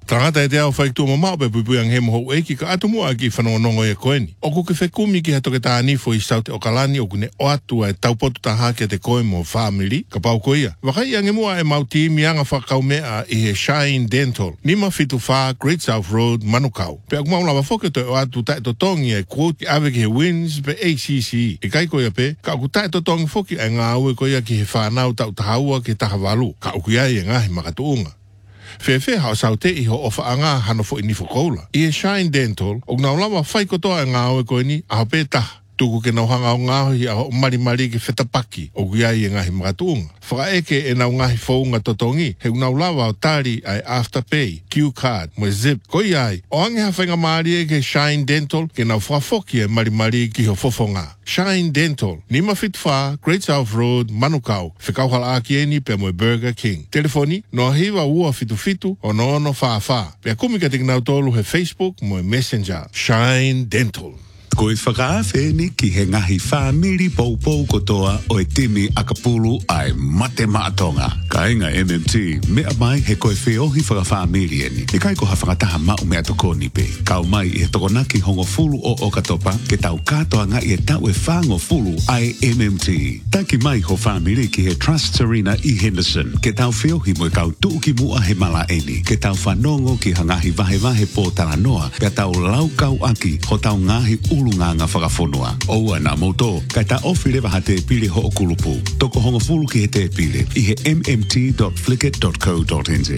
Tangata e te au whai tū mamau pe pupu ang he moho eki ka atu mua ki whanongonongo e koeni. O ku ke whekumi ki hato ke tā anifo I saute o kalani o kune o atua e taupotu tā hake te koe mo family ka pau koia. Wakai ange mua e mauti mianga whakau mea I he Shine Dental. Nima fitu wha Great South Road Manukau. Pe aku maula wafoke to o atu tae to tongi e quote ki ave ki he wins pe ACC. E kai koia pe, ka aku tae to tongi foki e ngā ue koia ki he whanau tau tahaua ki tahawalu. Ka uku iai e ngahi makatuunga. Fefe hao saute I ho ofa anga hano fo ini fokoula. I e Shine Dental, o ngā ulawa whai kotoa e ngā ue koe ni, aho pe taha. Tuku ke nau hanga o ngāhi a ho mari ki whetapaki o guiai e ngahi makatuunga. Whakaeke e nau ngahi whaunga totongi, he unau lawa o tari ai Afterpay, Q-Card, mo Zip. Koi ai, o ange hawhainga maari e ke Shine Dental, ke nau whafoki e mari ki ho fofonga. Shine Dental, Nima Fitfa, Great South Road, Manukau. Whikauhala aki e ni pe mo Burger King. Telefoni, no hiwa ua fitu o no ono wha. Pea kumika tik nau tolu he Facebook mo Messenger. Shine Dental. Koe whakaafe ni ki he ngahi whamiri pou kotoa o e timi akapulu ai mate maatonga. Ka inga MMT, mea mai he koe whiohi whakawhamiri eni. E kai ko hawhangataha mau mea toko nipe. Kau mai I he tokonaki hongo fulu o katopa, ke tau katoa nga I e tau e whango fulu ai MMT. Taki mai ho whamiri ki he Trust Serena I Henderson, ke tau whiohi mo kau tuuki mua he mala eni. Ke tau whanongo ki hangahi vahe po taranoa, ke tau lau kau aki, ho tau ngahi nganga whakafonua. Oua nā moto, kai ta ofire waha te pili ho o kulupu. Toko hongo fulu ki he te pili. I he mmt.flickit.co.nz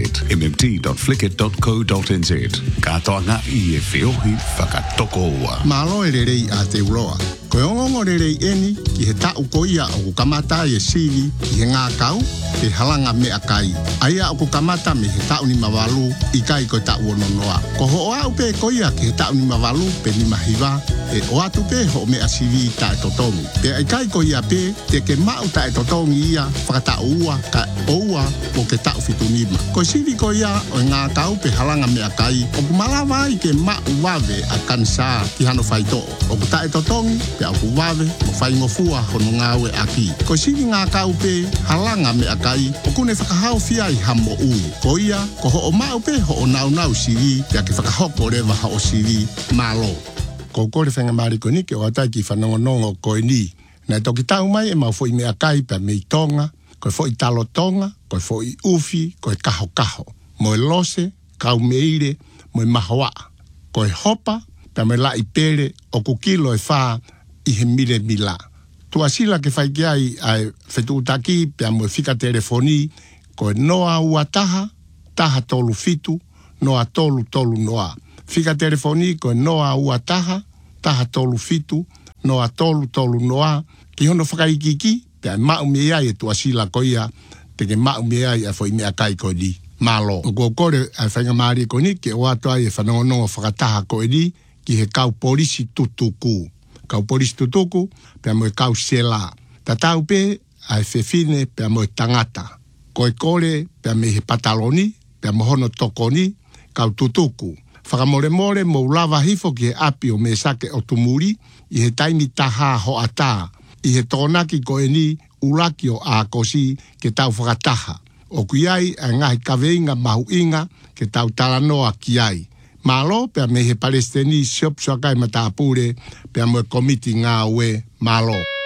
mmt.flickit.co.nz Katoa ngā I e whiohi whakatoko ua. Malo e rerei a te uroa. Koe ongongo rerei eni ki he tau koia o kukamata I e sivi ki he ngā kau te halanga mea kai. Aia o kukamata me he tau ni mawalu I kai koe tau ononoa. Ko ho au pe koia ki he tau ni mawalu pe ni mahiwa e o atu pe ho mea sivi tae totongi. Pe ai kai koia pe te ke mau tae totongi ia whakata ua ka oua o ke tau fitunima. Ko sivi koia o ngā kau pe halanga mea kai o kumalawa I ke mau wave a kansa ki hano whaito. O ku tae totongi pe au kuwawe mo whaingofua hono ngāwe aki. Ko sivi ngā kau pe halanga mea kai o kune whakahau fia I hamo ui. Ko ia, ko ho o mau pe ho o nau sivi pe a ke whakahoko rewa ha o sivi malo. Ko kore whenga mariko ni ke o atai ki whanongonongo koe ni. Nai toki tau mai e mau fo I mea kai pe mei tonga, koe fo I talo tonga, koe fo I ufi, koe kaho. Mo e lose, kau meire, mo e mahoa. Koe hopa, pe me la I pere o kukilo e wha I he mire mila. Tua sila ke whai kia ai whetutaki pe mo e whika telefoni, koe noa ua taha tolu fitu, noa tolu noa. Whika telefoni koe noa ua taha tolu fitu, noa tolu noa. Ki hono whakaikiki, pe mau mea e tua sila koia, te ke mau mea e fo I mea kai koe ni. Malo. O kore ai whainga maari koe ni, ke o atua e whanongonongo whakataha koe ni, ki he kau polisi tutuku. Kau polisi tutuku, pe mo e kau sela. Tatau pe, ai whewhine, pe mo e tangata. Koe kore, pe me he pataloni, pe mo hono tokoni, kau tutuku. Whakamore mo lava hifo ki he api o me sake o tumuri, I he taimi taha ho ata. I he tōnaki koe ni, ulaki o a kosi, ke tau whakataha. O kuiai, a ngahi kaweinga mahu inga, ke tau talanoa kiai. Malo, pe me he palestini siop soakai matapure, pe mo e komiti ngā ue, malo.